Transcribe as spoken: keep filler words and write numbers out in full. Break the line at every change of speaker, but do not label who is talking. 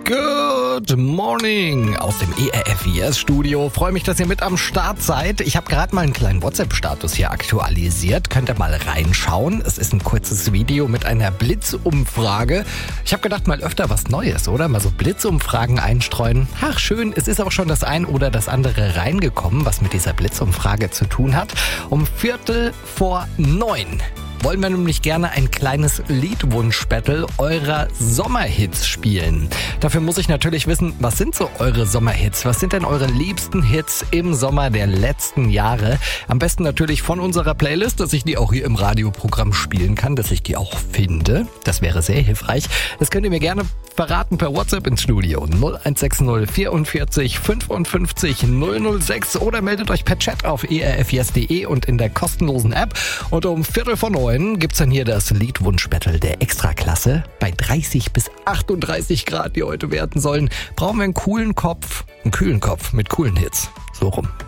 Good morning aus dem E R F I S-Studio. Freue mich, dass ihr mit am Start seid. Ich habe gerade mal einen kleinen WhatsApp-Status hier aktualisiert. Könnt ihr mal reinschauen. Es ist ein kurzes Video mit einer Blitzumfrage. Ich habe gedacht, mal öfter was Neues, oder? Mal so Blitzumfragen einstreuen. Ach, schön. Es ist auch schon das ein oder das andere reingekommen, was mit dieser Blitzumfrage zu tun hat. Um Viertel vor neun wollen wir nämlich gerne ein kleines Liedwunsch-Battle eurer Sommerhits spielen. Dafür muss ich natürlich wissen, was sind so eure Sommerhits? Was sind denn eure liebsten Hits im Sommer der letzten Jahre? Am besten natürlich von unserer Playlist, dass ich die auch hier im Radioprogramm spielen kann, dass ich die auch finde. Das wäre sehr hilfreich. Das könnt ihr mir gerne verraten per WhatsApp ins Studio null eins sechs null vierundvierzig fünfundfünfzig null null sechs oder meldet euch per Chat auf e r f i s punkt d e und in der kostenlosen App. Und um Viertel vor neun gibt's dann hier das Liedwunsch-Battle der Extraklasse. Bei dreißig bis achtunddreißig Grad, die heute werden sollen, brauchen wir einen coolen Kopf, einen kühlen Kopf mit coolen Hits. So rum.